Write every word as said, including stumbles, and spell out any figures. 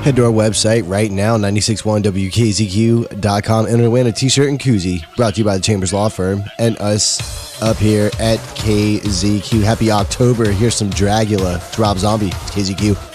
Head to our website right now, nine six one W K Z Q dot com, and win a t-shirt and koozie brought to you by the Chambers Law Firm and us up here at K Z Q. Happy October. Here's some Dragula. It's Rob Zombie. It's K Z Q.